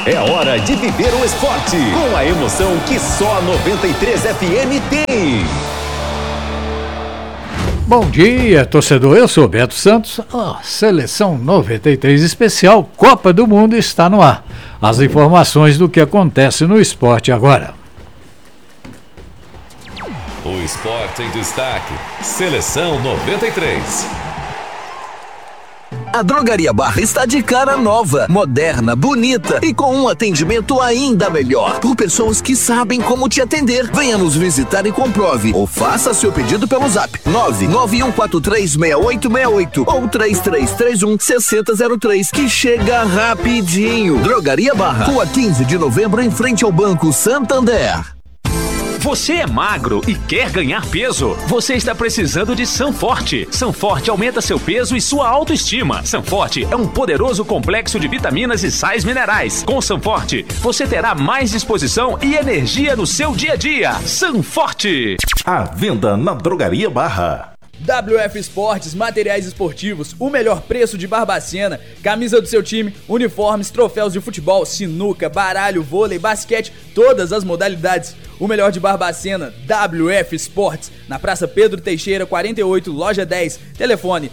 É hora de viver o esporte com a emoção que só a 93 FM tem. Bom dia, torcedor. Eu sou Beto Santos. A Seleção 93 Especial Copa do Mundo está no ar. As informações do que acontece no esporte agora. O esporte em destaque. Seleção 93. A Drogaria Barra está de cara nova, moderna, bonita e com um atendimento ainda melhor. Por pessoas que sabem como te atender. Venha nos visitar e comprove. Ou faça seu pedido pelo zap 991436868 ou 3331-6003 que chega rapidinho. Drogaria Barra, Rua 15 de Novembro, em frente ao Banco Santander. Você é magro e quer ganhar peso? Você está precisando de Sanforte. Sanforte aumenta seu peso e sua autoestima. Sanforte é um poderoso complexo de vitaminas e sais minerais. Com Sanforte, você terá mais disposição e energia no seu dia a dia. Sanforte. À venda na Drogaria Barra. WF Esportes, materiais esportivos, o melhor preço de Barbacena, camisa do seu time, uniformes, troféus de futebol, sinuca, baralho, vôlei, basquete, todas as modalidades. O melhor de Barbacena, WF Esportes, na Praça Pedro Teixeira, 48, loja 10, telefone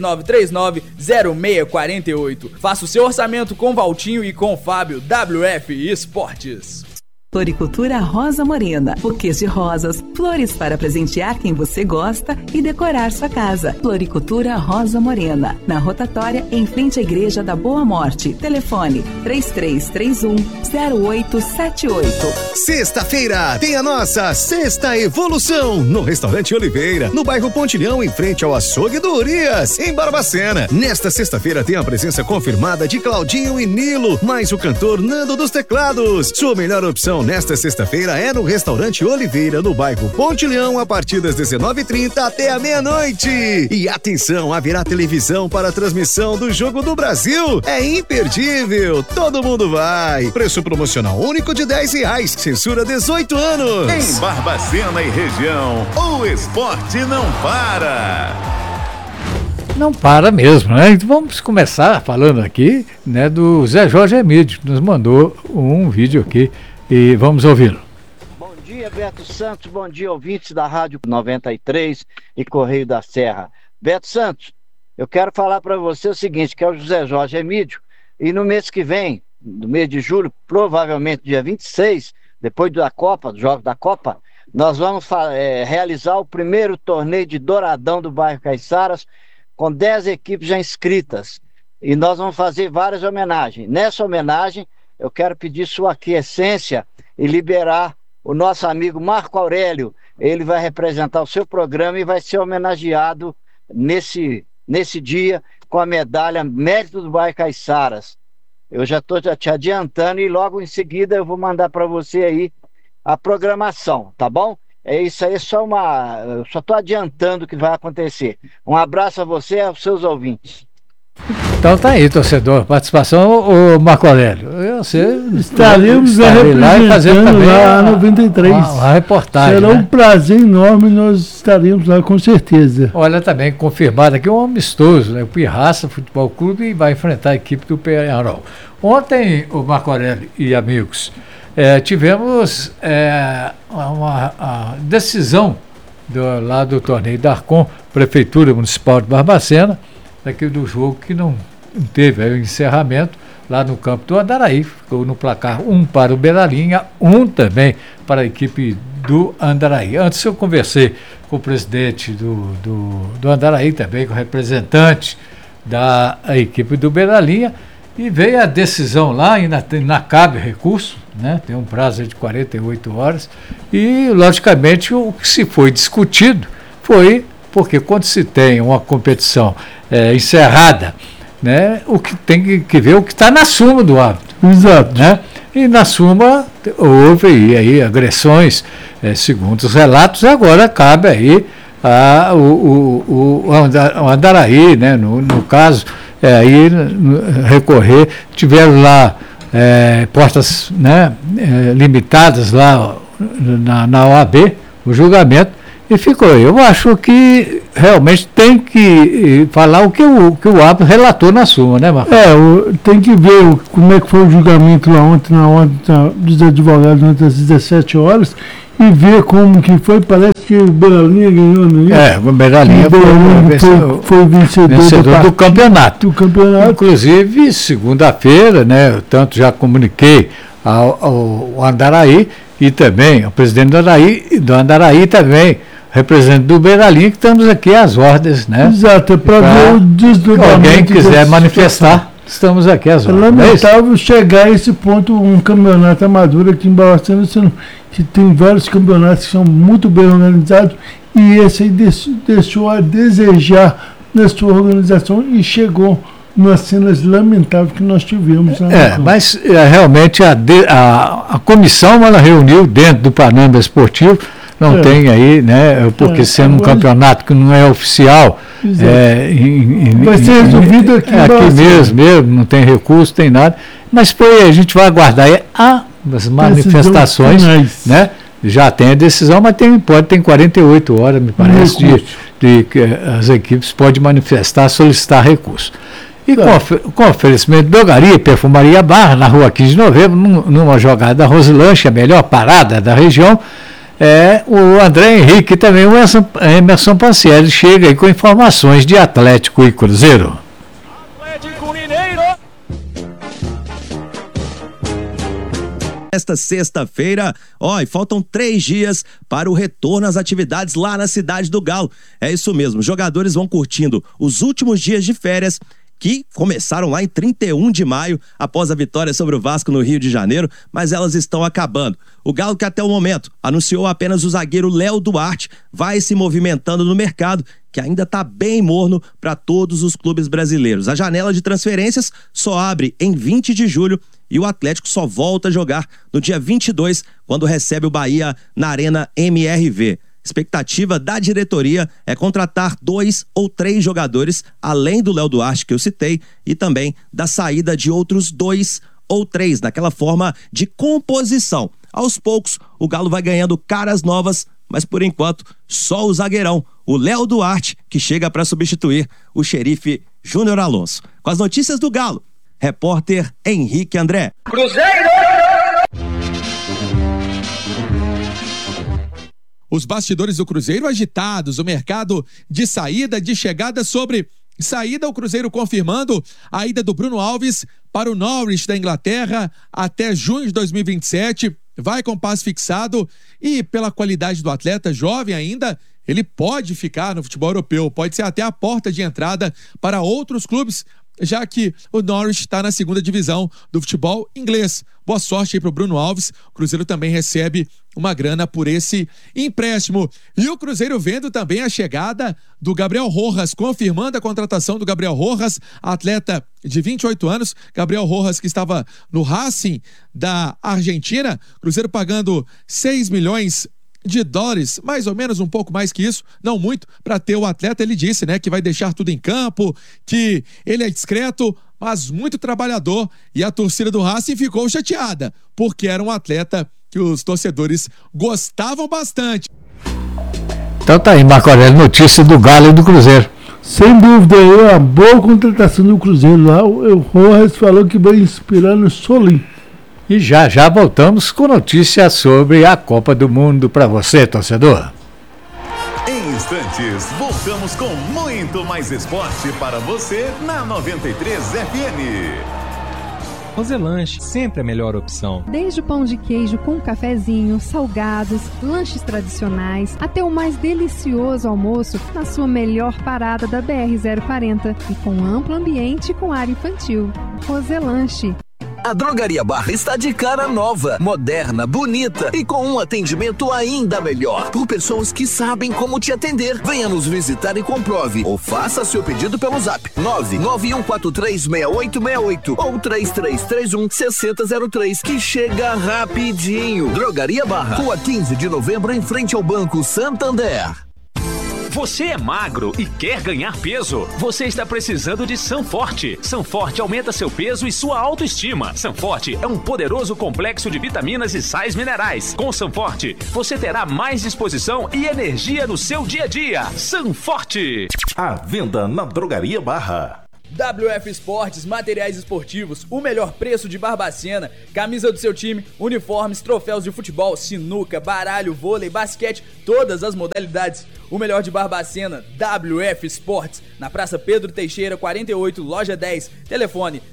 3939-0648. Faça o seu orçamento com Valtinho e com Fábio. WF Esportes. Floricultura Rosa Morena, buquês de rosas, flores para presentear quem você gosta e decorar sua casa. Floricultura Rosa Morena, na rotatória em frente à Igreja da Boa Morte. Telefone 3331-0878. Sexta-feira tem a nossa Sexta Evolução no Restaurante Oliveira, no bairro Pontilhão, em frente ao Açougue do Urias, em Barbacena. Nesta sexta-feira tem a presença confirmada de Claudinho e Nilo, mais o cantor Nando dos Teclados. Sua melhor opção nesta sexta-feira é no Restaurante Oliveira, no bairro Pontilhão, a partir das 19h30 até a meia-noite. E atenção, haverá televisão para a transmissão do Jogo do Brasil. É imperdível, todo mundo vai. Preço promocional único de R$10, censura 18 anos. Em Barbacena e região, o esporte não para. Não para mesmo, né? Então vamos começar falando aqui, né, do Zé Jorge Emídio, que nos mandou um vídeo aqui. E vamos ouvi-lo. Bom dia, Beto Santos, bom dia, ouvintes da Rádio 93 e Correio da Serra. Beto Santos, eu quero falar para você o seguinte, que é o José Jorge Emídio, e no mês que vem, no mês de julho, provavelmente dia 26, depois da Copa, do jogo da Copa, nós vamos realizar o primeiro torneio de Douradão do bairro Caiçaras, com 10 equipes já inscritas, e nós vamos fazer várias homenagens. Nessa homenagem, eu quero pedir sua aquiescência e liberar o nosso amigo Marco Aurélio. Ele vai representar o seu programa e vai ser homenageado nesse dia com a medalha Mérito do Bairro Caiçaras. Eu já estou te adiantando e logo em seguida eu vou mandar para você aí a programação, tá bom? É isso aí, eu só estou adiantando o que vai acontecer. Um abraço a você e aos seus ouvintes. Então tá aí, torcedor, participação, o Marco Aurélio. Estaremos representando lá a 93. A reportagem. Será um prazer enorme, nós estaremos lá com certeza. Olha, também confirmado aqui um amistoso, né? O Pirraça Futebol Clube, e vai enfrentar a equipe do Penharol. Ontem, o Marco Aurélio e amigos, tivemos a decisão lá do torneio da Arcon, Prefeitura Municipal de Barbacena, daquele do jogo que não teve o encerramento lá no campo do Andaraí. Ficou no placar 1 para o Beiradinha, 1 também para a equipe do Andaraí. Antes eu conversei com o presidente do Andaraí, também com o representante da equipe do Beiradinha, e veio a decisão lá, ainda cabe recurso, né? Tem um prazo de 48 horas, e logicamente o que se foi discutido foi porque quando se tem uma competição encerrada, né, o que tem que ver o que está na súmula do árbitro. Exato. Né? E na súmula houve aí agressões, segundo os relatos, agora cabe aí o Andaraí, né, no caso, aí recorrer. Tiveram lá portas, né, limitadas lá na OAB, o julgamento, E ficou. Eu acho que realmente tem que falar o que o árbitro relatou na súmula, né, Marcos? Tem que ver como é que foi o julgamento lá ontem, na ordem dos advogados, ontem às 17 horas, e ver como que foi. Parece que o Beiranlinha ganhou, não é? O Beiranlinha foi vencedor do campeonato. Inclusive, segunda-feira, né, eu tanto já comuniquei ao Andaraí, e também o presidente do Andaraí também, representante do Beiranlinha, que estamos aqui às ordens, né? Exato, para ver o desdobramento. Alguém quiser manifestar, estamos aqui às ordens. É lamentável chegar a esse ponto, um campeonato amador aqui em Barbacena, que tem vários campeonatos que são muito bem organizados, e esse aí deixou a desejar na sua organização e chegou nas cenas lamentáveis que nós tivemos. Mas realmente a comissão ela reuniu dentro do Panambi Esportivo, não tem aí, né? Porque sendo um campeonato que não é oficial, vai ser resolvido aqui mesmo, não tem recurso, tem nada. Mas a gente vai aguardar as manifestações, né? Já tem a decisão, mas tem 48 horas, me parece, de que as equipes podem manifestar, solicitar recurso. E com oferecimento de drogaria e perfumaria Barra, na rua 15 de novembro, numa jogada da Roselanche, a melhor parada da região, o André Henrique e também o Emerson Pancieri chega aí com informações de Atlético e Cruzeiro. Atlético Mineiro. Esta sexta-feira, e faltam 3 dias para o retorno às atividades lá na Cidade do Galo. É isso mesmo, jogadores vão curtindo os últimos dias de férias que começaram lá em 31 de maio, após a vitória sobre o Vasco no Rio de Janeiro, mas elas estão acabando. O Galo, que até o momento anunciou apenas o zagueiro Léo Duarte, vai se movimentando no mercado, que ainda está bem morno para todos os clubes brasileiros. A janela de transferências só abre em 20 de julho e o Atlético só volta a jogar no dia 22, quando recebe o Bahia na Arena MRV. Expectativa da diretoria é contratar 2 ou 3 jogadores, além do Léo Duarte que eu citei, e também da saída de outros 2 ou 3, naquela forma de composição. Aos poucos, o Galo vai ganhando caras novas, mas por enquanto, só o zagueirão, o Léo Duarte, que chega para substituir o xerife Júnior Alonso. Com as notícias do Galo, repórter Henrique André. Cruzeiro! Os bastidores do Cruzeiro agitados, o mercado de saída, de chegada sobre saída, o Cruzeiro confirmando a ida do Bruno Alves para o Norwich da Inglaterra até junho de 2027, vai com passe fixado e pela qualidade do atleta, jovem ainda, ele pode ficar no futebol europeu, pode ser até a porta de entrada para outros clubes, já que o Norwich está na 2ª divisão do futebol inglês. Boa sorte aí para o Bruno Alves. O Cruzeiro também recebe uma grana por esse empréstimo. E o Cruzeiro vendo também a chegada do Gabriel Rojas, confirmando a contratação do Gabriel Rojas, atleta de 28 anos. Gabriel Rojas, que estava no Racing da Argentina. Cruzeiro pagando 6 milhões de dólares, mais ou menos, um pouco mais que isso, não muito, para ter o atleta. Ele disse, né, que vai deixar tudo em campo, que ele é discreto, mas muito trabalhador, e a torcida do Racing ficou chateada, porque era um atleta que os torcedores gostavam bastante. Então tá aí, Marco Aurélio, notícia do Galo e do Cruzeiro. Sem dúvida, é uma boa contratação do Cruzeiro lá. O Rojas falou que vai inspirar no Solim. E já voltamos com notícias sobre a Copa do Mundo para você, torcedor. Em instantes, voltamos com muito mais esporte para você na 93 FM. Roselanche, sempre a melhor opção. Desde o pão de queijo com cafezinho, salgados, lanches tradicionais, até o mais delicioso almoço na sua melhor parada da BR-040 e com amplo ambiente com área infantil. Roselanche. A Drogaria Barra está de cara nova, moderna, bonita e com um atendimento ainda melhor. Por pessoas que sabem como te atender. Venha nos visitar e comprove. Ou faça seu pedido pelo zap 991436868 ou 3331-6003, que chega rapidinho. Drogaria Barra, Rua 15 de novembro, em frente ao Banco Santander. Você é magro e quer ganhar peso? Você está precisando de Sanforte. Sanforte aumenta seu peso e sua autoestima. Sanforte é um poderoso complexo de vitaminas e sais minerais. Com Sanforte, você terá mais disposição e energia no seu dia a dia. Sanforte. À venda na Drogaria Barra. WF Esportes, materiais esportivos, o melhor preço de Barbacena, camisa do seu time, uniformes, troféus de futebol, sinuca, baralho, vôlei, basquete, todas as modalidades. O melhor de Barbacena, WF Esportes, na Praça Pedro Teixeira, 48, loja 10, telefone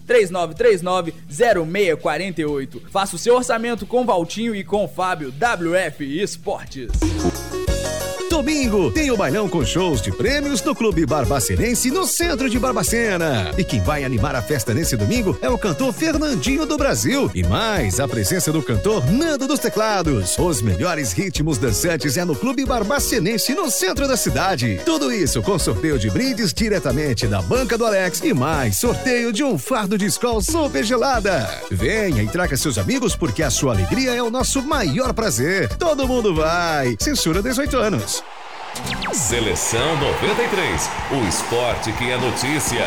3939-0648. Faça o seu orçamento com Valtinho e com Fábio, WF Esportes. Domingo tem o bailão com shows de prêmios do Clube Barbacenense no centro de Barbacena. E quem vai animar a festa nesse domingo é o cantor Fernandinho do Brasil. E mais, a presença do cantor Nando dos Teclados. Os melhores ritmos dançantes é no Clube Barbacenense no centro da cidade. Tudo isso com sorteio de brindes diretamente da banca do Alex e mais sorteio de um fardo de Skol super gelada. Venha e traga seus amigos porque a sua alegria é o nosso maior prazer. Todo mundo vai. Censura 18 anos. Seleção 93, o esporte que é notícia.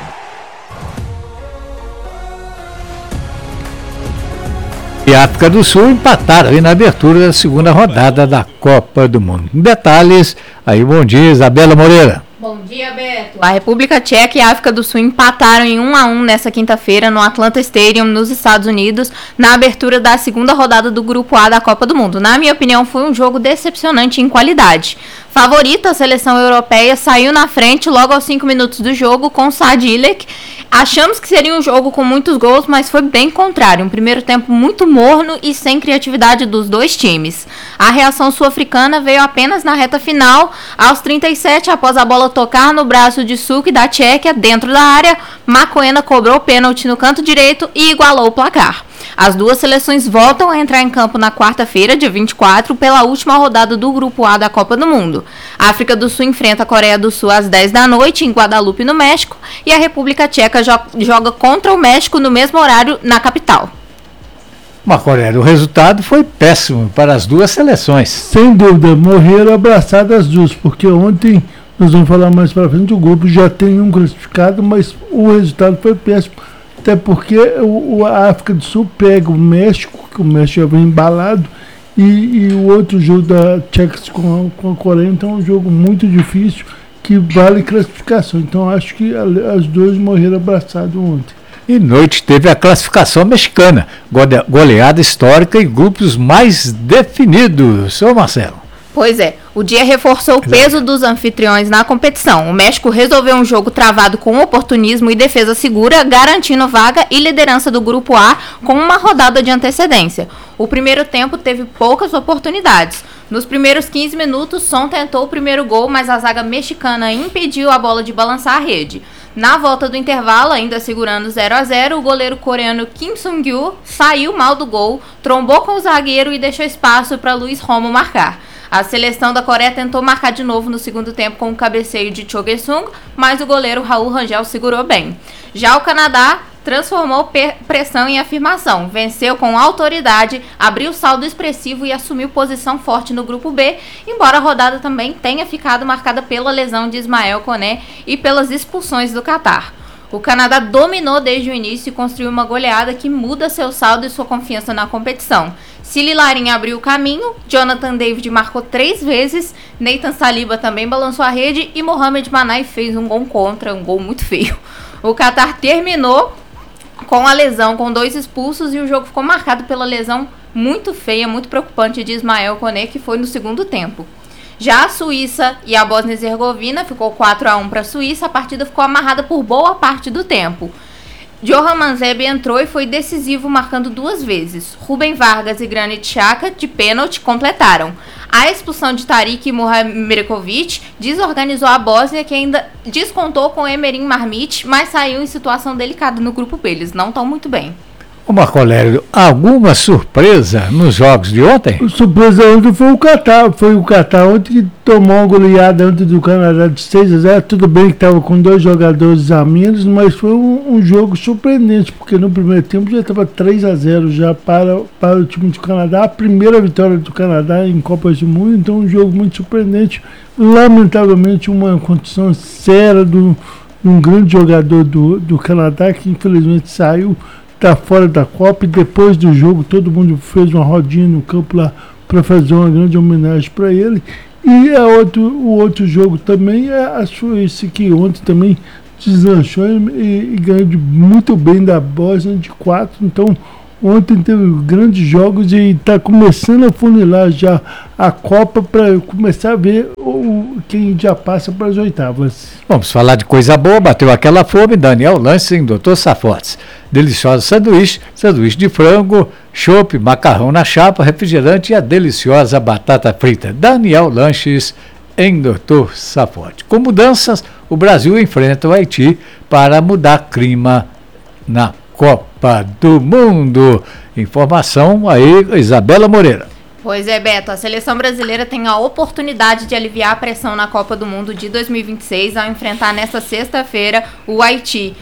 E a África do Sul empataram aí na abertura da segunda rodada da Copa do Mundo. Detalhes, aí bom dia, Isabela Moreira. Bom dia, Beto. A República Tcheca e a África do Sul empataram em 1-1 nesta quinta-feira no Atlanta Stadium, nos Estados Unidos, na abertura da segunda rodada do Grupo A da Copa do Mundo. Na minha opinião, foi um jogo decepcionante em qualidade. Favorita, a seleção europeia saiu na frente logo aos 5 minutos do jogo com Sadilek. Achamos que seria um jogo com muitos gols, mas foi bem contrário. Um primeiro tempo muito morno e sem criatividade dos dois times. A reação sul-africana veio apenas na reta final, aos 37, após a bola tocar no braço de Suk da Tchequia dentro da área. Macoena cobrou pênalti no canto direito e igualou o placar. As duas seleções voltam a entrar em campo na quarta-feira, dia 24, pela última rodada do Grupo A da Copa do Mundo. A África do Sul enfrenta a Coreia do Sul às 10 da noite, em Guadalupe, no México, e a República Tcheca joga contra o México no mesmo horário na capital. Marco Aurélio, o resultado foi péssimo para as duas seleções. Sem dúvida, morreram abraçadas as duas, porque ontem, nós vamos falar mais para frente, o grupo já tem um classificado, mas o resultado foi péssimo. Até porque a África do Sul pega o México, que o México já vem embalado, e o outro jogo da Tcheca com a Coreia, então é um jogo muito difícil, que vale classificação. Então acho que as duas morreram abraçadas ontem. E noite teve a classificação mexicana, goleada histórica e grupos mais definidos. Seu Marcelo. Pois é, o dia reforçou o peso dos anfitriões na competição. O México resolveu um jogo travado com oportunismo e defesa segura, garantindo vaga e liderança do Grupo A com uma rodada de antecedência. O primeiro tempo teve poucas oportunidades. Nos primeiros 15 minutos, Son tentou o primeiro gol, mas a zaga mexicana impediu a bola de balançar a rede. Na volta do intervalo, ainda segurando 0-0, o goleiro coreano Kim Sung-gyu saiu mal do gol, trombou com o zagueiro e deixou espaço para Luiz Romo marcar. A seleção da Coreia tentou marcar de novo no segundo tempo com o cabeceio de Cho Ge-sung, mas o goleiro Raul Rangel segurou bem. Já o Canadá transformou pressão em afirmação, venceu com autoridade, abriu saldo expressivo e assumiu posição forte no Grupo B, embora a rodada também tenha ficado marcada pela lesão de Ismael Koné e pelas expulsões do Catar. O Canadá dominou desde o início e construiu uma goleada que muda seu saldo e sua confiança na competição. Cili Larin abriu o caminho, Jonathan David marcou 3 vezes, Nathan Saliba também balançou a rede e Mohamed Manai fez um gol contra, um gol muito feio. O Catar terminou com a lesão, com 2 expulsos, e o jogo ficou marcado pela lesão muito feia, muito preocupante de Ismael Koné, que foi no segundo tempo. Já a Suíça e a Bósnia e Herzegovina, ficou 4-1 para a Suíça, a partida ficou amarrada por boa parte do tempo. Johan Manzeb entrou e foi decisivo, marcando 2 vezes. Rubem Vargas e Granit Xhaka, de pênalti, completaram. A expulsão de Tarik Mihajlović desorganizou a Bósnia, que ainda descontou com Emerin Marmite, mas saiu em situação delicada no grupo B. Eles não estão muito bem. Ô Marco Aurélio, alguma surpresa nos jogos de ontem? A surpresa ontem foi o Catar. Foi o Catar ontem que tomou uma goleada antes do Canadá de 6-0. Tudo bem que estava com 2 jogadores a menos, mas foi um jogo surpreendente, porque no primeiro tempo já estava 3-0 já para o time do Canadá. A primeira vitória do Canadá em Copas do Mundo, então um jogo muito surpreendente. Lamentavelmente uma condição séria de um grande jogador do Canadá que infelizmente saiu, está fora da Copa, e depois do jogo todo mundo fez uma rodinha no campo lá para fazer uma grande homenagem para ele. E o outro jogo também é a Suíça, que ontem também deslanchou e ganhou muito bem da Bósnia de 4. Então ontem teve grandes jogos e está começando a funilar já a Copa para começar a ver quem já passa para as oitavas. Vamos falar de coisa boa, bateu aquela fome, Daniel Lanches em Dr. Safotes. Delicioso sanduíche de frango, chopp, macarrão na chapa, refrigerante e a deliciosa batata frita. Daniel Lanches em Dr. Safotes. Com mudanças, o Brasil enfrenta o Haiti para mudar clima na Copa do Mundo. Informação aí, Isabela Moreira. Pois é, Beto, a seleção brasileira tem a oportunidade de aliviar a pressão na Copa do Mundo de 2026 ao enfrentar nesta sexta-feira o Haiti.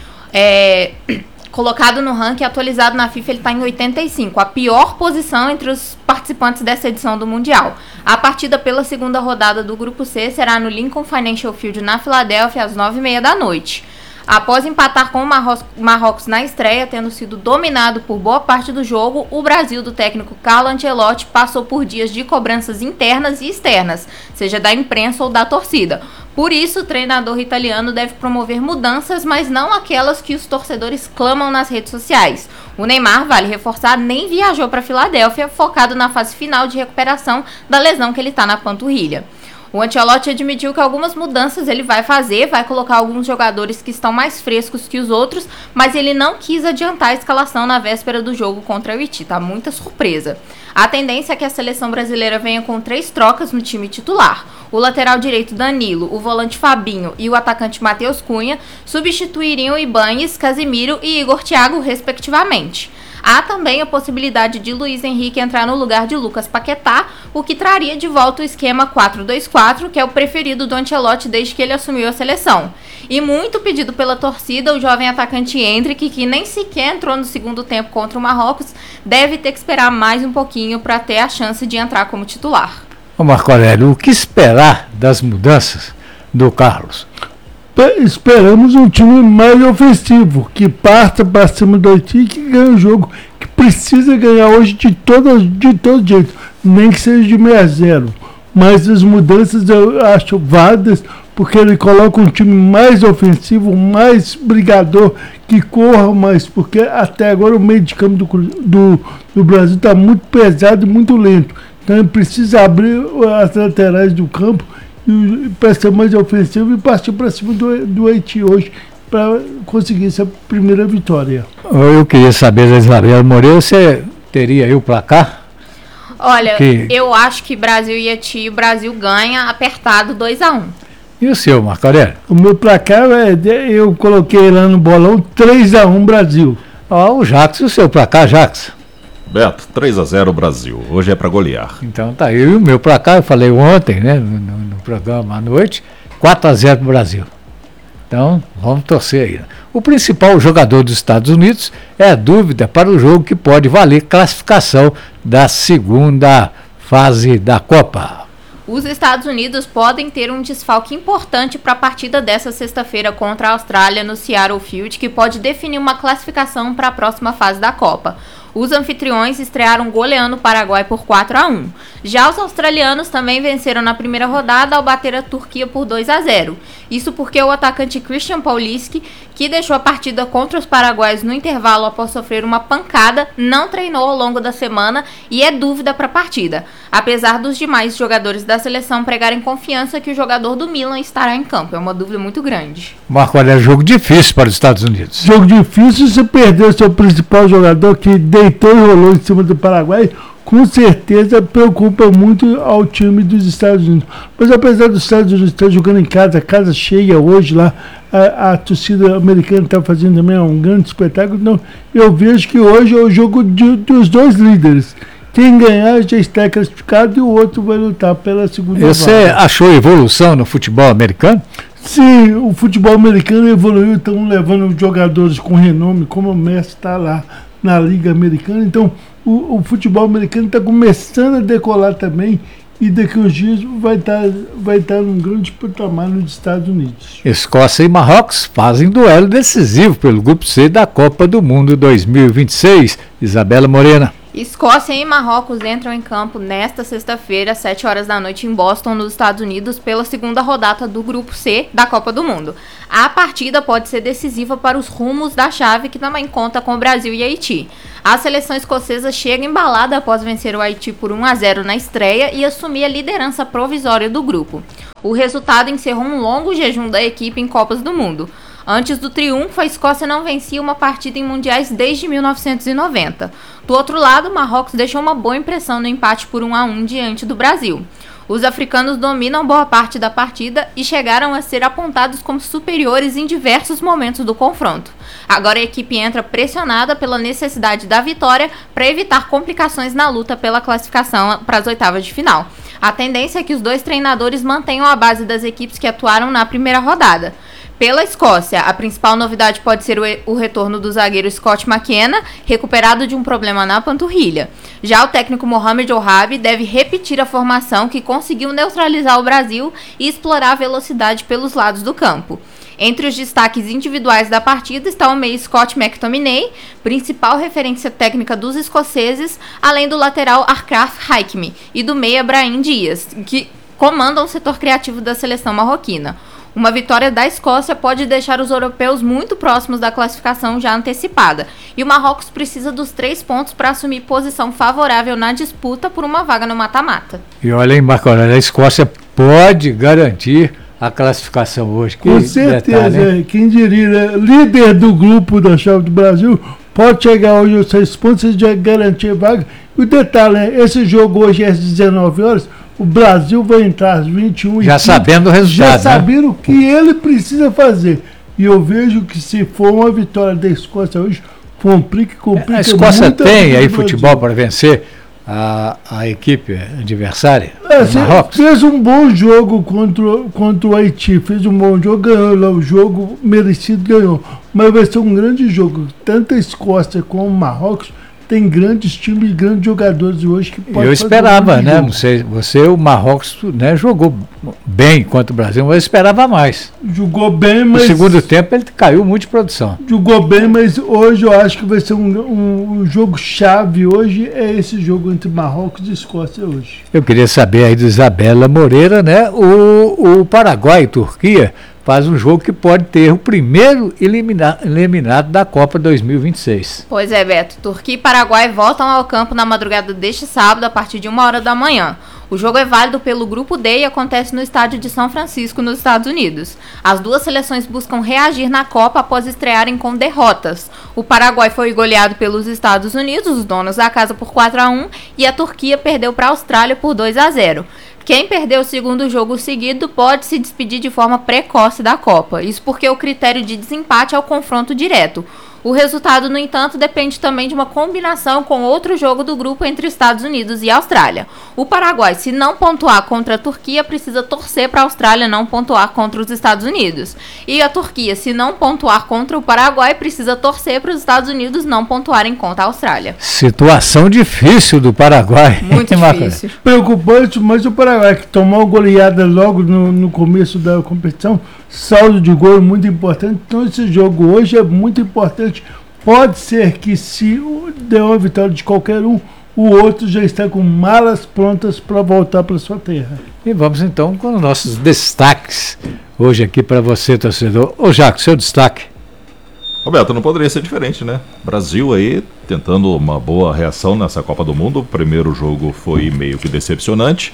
Colocado no ranking atualizado na FIFA, ele está em 85, a pior posição entre os participantes dessa edição do Mundial. A partida pela segunda rodada do Grupo C será no Lincoln Financial Field, na Filadélfia, às 9h30 da noite. Após empatar com o Marrocos na estreia, tendo sido dominado por boa parte do jogo, o Brasil do técnico Carlo Ancelotti passou por dias de cobranças internas e externas, seja da imprensa ou da torcida. Por isso, o treinador italiano deve promover mudanças, mas não aquelas que os torcedores clamam nas redes sociais. O Neymar, vale reforçar, nem viajou para Filadélfia, focado na fase final de recuperação da lesão que ele está na panturrilha. O Ancelotti admitiu que algumas mudanças ele vai fazer, vai colocar alguns jogadores que estão mais frescos que os outros, mas ele não quis adiantar a escalação na véspera do jogo contra o Haiti, tá muita surpresa. A tendência é que a seleção brasileira venha com 3 trocas no time titular. O lateral direito Danilo, o volante Fabinho e o atacante Matheus Cunha substituiriam Ibañez, Casemiro e Igor Thiago, respectivamente. Há também a possibilidade de Luiz Henrique entrar no lugar de Lucas Paquetá, o que traria de volta o esquema 4-2-4, que é o preferido do Ancelotti desde que ele assumiu a seleção. E muito pedido pela torcida, o jovem atacante Endrick, que nem sequer entrou no segundo tempo contra o Marrocos, deve ter que esperar mais um pouquinho para ter a chance de entrar como titular. Ô Marco Aurélio, o que esperar das mudanças do Carlos? Esperamos um time mais ofensivo, que parta para cima do Haiti e que ganhe o jogo, que precisa ganhar hoje de todo jeito, nem que seja de 6-0. Mas as mudanças eu acho válidas, porque ele coloca um time mais ofensivo, mais brigador, que corra mais, porque até agora o meio de campo do Brasil está muito pesado e muito lento. Então ele precisa abrir as laterais do campo para ser mais ofensivo e partir para cima do Haiti hoje para conseguir essa primeira vitória. Eu queria saber da Isabela Moreira, você teria aí o placar? Olha, eu acho que Brasil e Haiti, o Brasil ganha apertado 2-1. E o seu, Marco Aurélio? O meu placar, eu coloquei lá no bolão 3-1 Brasil. O Jacques, e o seu placar, Jacques? Beto, 3-0 Brasil. Hoje é para golear. Então tá, eu e o meu placar, eu falei ontem, né, no programa à noite, 4-0 pro Brasil. Então, vamos torcer aí. O principal jogador dos Estados Unidos é a dúvida para o jogo que pode valer classificação da segunda fase da Copa. Os Estados Unidos podem ter um desfalque importante para a partida dessa sexta-feira contra a Austrália no Seattle Field, que pode definir uma classificação para a próxima fase da Copa. Os anfitriões estrearam goleando o Paraguai por 4-1. Já os australianos também venceram na primeira rodada ao bater a Turquia por 2-0. Isso porque o atacante Christian Pulisic, que deixou a partida contra os paraguaios no intervalo após sofrer uma pancada, não treinou ao longo da semana e é dúvida para a partida. Apesar dos demais jogadores da seleção pregarem confiança que o jogador do Milan estará em campo. É uma dúvida muito grande. Marco, olha, é jogo difícil para os Estados Unidos. Jogo difícil, você perdeu seu principal jogador que deitou e rolou em cima do Paraguai. com certeza preocupa muito ao time dos Estados Unidos. Mas apesar dos Estados Unidos estar jogando em casa cheia hoje lá, a torcida americana está fazendo também um grande espetáculo. Então, eu vejo que hoje é o jogo dos dois líderes. Quem ganhar já está classificado e o outro vai lutar pela segunda vaga. Você achou evolução no futebol americano? Sim, o futebol americano evoluiu, estão levando jogadores com renome, como o Messi está lá na Liga Americana. Então, o futebol americano está começando a decolar também e daqui a uns dias vai estar num grande patamar nos Estados Unidos. Escócia e Marrocos fazem duelo decisivo pelo Grupo C da Copa do Mundo 2026. Isabela Morena. Escócia e Marrocos entram em campo nesta sexta-feira, às 7 horas da noite, em Boston, nos Estados Unidos, pela segunda rodada do Grupo C da Copa do Mundo. A partida pode ser decisiva para os rumos da chave, que também conta com o Brasil e Haiti. A seleção escocesa chega embalada após vencer o Haiti por 1-0 na estreia e assumir a liderança provisória do grupo. O resultado encerrou um longo jejum da equipe em Copas do Mundo. Antes do triunfo, a Escócia não vencia uma partida em mundiais desde 1990. Do outro lado, Marrocos deixou uma boa impressão no empate por 1-1 diante do Brasil. Os africanos dominam boa parte da partida e chegaram a ser apontados como superiores em diversos momentos do confronto. Agora a equipe entra pressionada pela necessidade da vitória para evitar complicações na luta pela classificação para as oitavas de final. A tendência é que os dois treinadores mantenham a base das equipes que atuaram na primeira rodada. Pela Escócia, a principal novidade pode ser o retorno do zagueiro Scott McKenna, recuperado de um problema na panturrilha. Já o técnico Mohamed Ouahabi deve repetir a formação que conseguiu neutralizar o Brasil e explorar a velocidade pelos lados do campo. Entre os destaques individuais da partida está o meia Scott McTominay, principal referência técnica dos escoceses, além do lateral Achraf Hakimi e do meia Brahim Dias, que comandam o setor criativo da seleção marroquina. Uma vitória da Escócia pode deixar os europeus muito próximos da classificação já antecipada. E o Marrocos precisa dos 3 pontos para assumir posição favorável na disputa por uma vaga no mata-mata. E olha aí, Marco Aurélio, a Escócia pode garantir a classificação hoje. Com certeza, detalhe, quem diria, né? Líder do grupo da chave do Brasil, pode chegar hoje aos 6 pontos e já garantir a vaga. E o detalhe, né? Esse jogo hoje é às 19 horas. O Brasil vai entrar às 21h. Já sabendo o resultado. Já sabendo o que ele precisa fazer. E eu vejo que se for uma vitória da Escócia hoje, complica a Escócia tem aí futebol para vencer a equipe adversária? Fez um bom jogo contra o Haiti. Fez um bom jogo, ganhou lá. O jogo merecido ganhou. Mas vai ser um grande jogo. Tanto a Escócia como o Marrocos tem grandes times e grandes jogadores hoje que podem. Eu esperava, né? Não sei, o Marrocos, né, jogou bem contra o Brasil, mas eu esperava mais. Jogou bem, mas. No segundo tempo ele caiu muito de produção. Jogou bem, mas hoje eu acho que vai ser um jogo chave. Hoje é esse jogo entre Marrocos e Escócia hoje. Eu queria saber aí do Isabela Moreira, né? O Paraguai e Turquia faz um jogo que pode ter o primeiro eliminado da Copa 2026. Pois é, Beto. Turquia e Paraguai voltam ao campo na madrugada deste sábado, a partir de 1h da manhã. O jogo é válido pelo Grupo D e acontece no estádio de São Francisco, nos Estados Unidos. As duas seleções buscam reagir na Copa após estrearem com derrotas. O Paraguai foi goleado pelos Estados Unidos, os donos da casa, por 4-1, e a Turquia perdeu para a Austrália por 2-0. Quem perdeu o segundo jogo seguido pode se despedir de forma precoce da Copa. Isso porque o critério de desempate é o confronto direto. O resultado, no entanto, depende também de uma combinação com outro jogo do grupo entre Estados Unidos e Austrália. O Paraguai, se não pontuar contra a Turquia, precisa torcer para a Austrália não pontuar contra os Estados Unidos. E a Turquia, se não pontuar contra o Paraguai, precisa torcer para os Estados Unidos não pontuarem contra a Austrália. Situação difícil do Paraguai. Muito difícil. Preocupante, mas o Paraguai, que tomou goleada logo no começo da competição, saldo de gol muito importante. Então esse jogo hoje é muito importante. Pode ser que se der uma vitória de qualquer um, o outro já está com malas prontas para voltar para sua terra. E vamos então com os nossos destaques hoje aqui para você, torcedor. Ô Jaco, seu destaque. Roberto, não poderia ser diferente, né? Brasil aí tentando uma boa reação nessa Copa do Mundo. O primeiro jogo foi meio que decepcionante,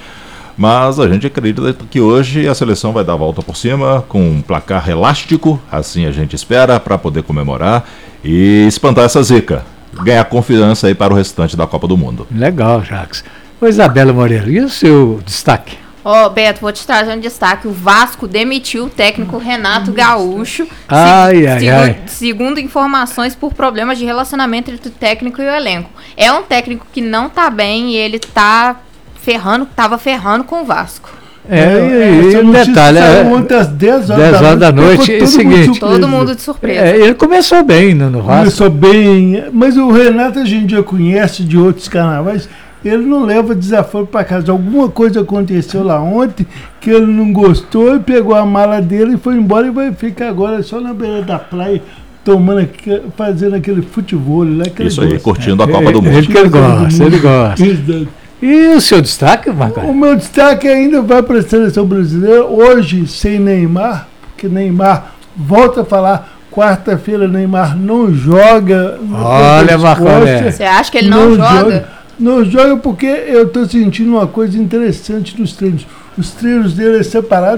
mas a gente acredita que hoje a seleção vai dar a volta por cima com um placar elástico, assim a gente espera, para poder comemorar e espantar essa zica. ganhar confiança aí para o restante da Copa do Mundo. Legal, Jacques. Ô, Isabela Moreira, e o seu destaque? Beto, vou te trazer um destaque. O Vasco demitiu o técnico Renato Gaúcho. Segundo informações, por problemas de relacionamento entre o técnico e o elenco. É um técnico que não tá bem e ele tava ferrando com o Vasco. E um detalhe, ontem às 10 horas da noite, é o seguinte, todo mundo de surpresa. Ele começou bem no Vasco. Começou bem, mas o Renato a gente já conhece de outros carnavais. Ele não leva desaforo para casa. Alguma coisa aconteceu lá ontem que ele não gostou e pegou a mala dele e foi embora e vai ficar agora só na beira da praia fazendo aquele futebol lá. Isso aí, curtindo a Copa do Mundo. Ele gosta. E o seu destaque, Marcos? O meu destaque ainda vai para a seleção brasileira, hoje sem Neymar, porque Neymar, volta a falar, quarta-feira Neymar não joga. Olha, Marcos. Você acha que ele não joga? Não joga porque eu estou sentindo uma coisa interessante nos treinos. Os treinos dele é separado.